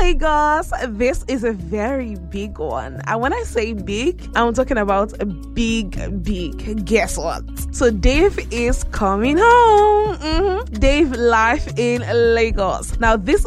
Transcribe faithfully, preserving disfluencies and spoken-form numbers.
Lagos, this is a very big one. And when I say big, I'm talking about a big, big. Guess what? So Dave is coming home. Mm-hmm. Dave live in Lagos. Now, this